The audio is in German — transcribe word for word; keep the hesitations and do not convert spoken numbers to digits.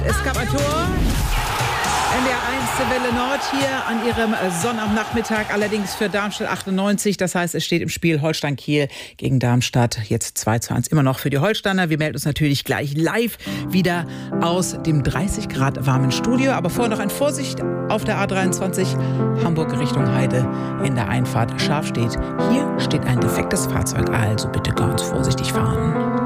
Es gab ein Tor. N D R eins Welle Nord hier an ihrem Sonnabendnachmittag, allerdings für Darmstadt achtundneunzig. Das heißt, es steht im Spiel Holstein-Kiel gegen Darmstadt. Jetzt zwei zu eins immer noch für die Holsteiner. Wir melden uns natürlich gleich live wieder aus dem dreißig Grad warmen Studio. Aber vorher noch ein Vorsicht auf der A dreiundzwanzig Hamburg Richtung Heide in der Einfahrt scharf steht. Hier steht ein defektes Fahrzeug, also bitte ganz vorsichtig fahren.